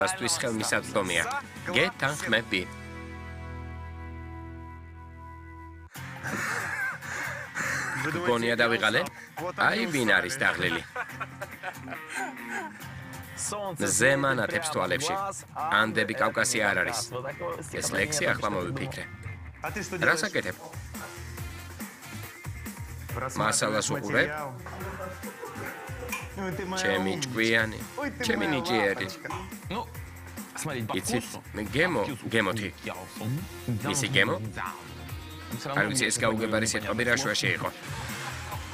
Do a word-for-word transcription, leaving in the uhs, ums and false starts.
ასთვის ხელმისაწვდომია. გეთანხმები. გონია დავიღალე? აი ვინ არის დაღლილი? ზემა ნათებს თვალებში. ანდები კავკასია არ არის. ეს ლექსი ახლა მოვიფიქრე. რას აკეთებ? მასალას უყურებ? ჩემი ჭკვიანი, ჩემი ნიჭიერი. იცით, გემო, გემოთი. ისი გემო? არ ვიცი ეს გაუგებარი სიტყვები რა შუაში იყო.